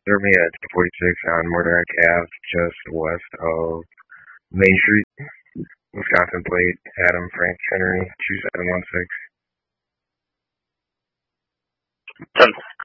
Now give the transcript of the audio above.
serve me at 46 on Murder Ave, just west of Main Street, Wisconsin plate, Adam Frank Henry, 2716.